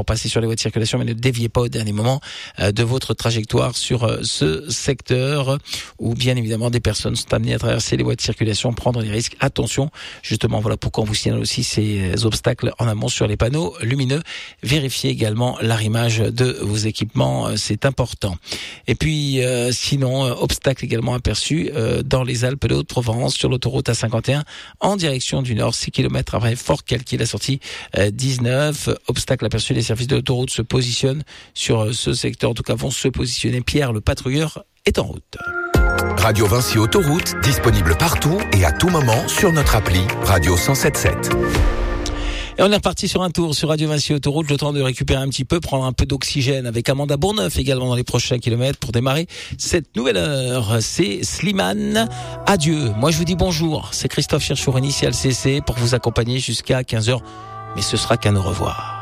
passer sur les voies de circulation, mais ne déviez pas au dernier moment de votre trajectoire sur ce secteur où bien évidemment des personnes sont amenées à traverser les voies de circulation, prendre des risques. Attention, justement, voilà pourquoi on vous signale aussi ces obstacles en amont sur les panneaux lumineux. Vérifiez également l'arrimage de vos équipements, c'est important. Et puis sinon, obstacle également aperçu dans les Alpes de Haute-Provence sur l'autoroute A51 en direction du nord, 6 km après Fort-Calquier, la sortie 19. Obstacle aperçu, les services de l'autoroute se positionnent sur ce secteur, en tout cas vont se positionner. Pierre, le patrouilleur, est en route. Radio Vinci Autoroute, disponible partout et à tout moment sur notre appli Radio 107.7. Et on est reparti sur un tour sur Radio Vinci Autoroute, le temps de récupérer un petit peu, prendre un peu d'oxygène avec Amanda Bourneuf également dans les prochains kilomètres pour démarrer cette nouvelle heure. C'est Slimane. Adieu. Moi je vous dis bonjour. C'est Christophe Cherchour, initial CC, pour vous accompagner jusqu'à 15h. Mais ce sera qu'un au revoir.